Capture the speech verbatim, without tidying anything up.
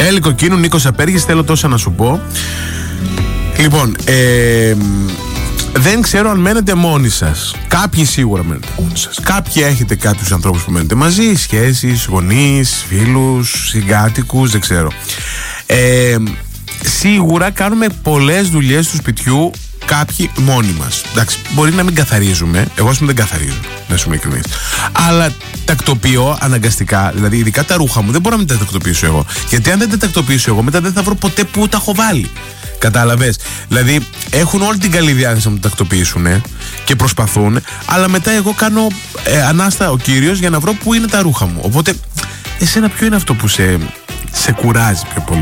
Βέλη Κοκκίνου, Νίκος Απέργης, θέλω τόσα να σου πω. Λοιπόν, ε, δεν ξέρω αν μένετε μόνοι σας. Κάποιοι σίγουρα μένετε μόνοι σας. Κάποιοι έχετε κάποιους ανθρώπους που μένετε μαζί, σχέσεις, γονείς, φίλους, συγκάτοικους, δεν ξέρω. Ε, σίγουρα κάνουμε πολλές δουλειές του σπιτιού κάποιοι μόνοι μας. Εντάξει, μπορεί να μην καθαρίζουμε. Εγώ, ας πούμε, δεν καθαρίζω, να σου είμαι ειλικρινής. Αλλά τακτοποιώ αναγκαστικά. Δηλαδή, ειδικά τα ρούχα μου δεν μπορώ να μην τα τακτοποιήσω εγώ. Γιατί αν δεν τα τακτοποιήσω εγώ, μετά δεν θα βρω ποτέ που τα έχω βάλει. Κατάλαβες. Δηλαδή, έχουν όλη την καλή διάθεση να μου τα τακτοποιήσουν και προσπαθούν, αλλά μετά εγώ κάνω ε, ανάστα ο κύριος για να βρω που είναι τα ρούχα μου. Οπότε, εσένα ποιο είναι αυτό που σε, σε κουράζει πιο πολύ?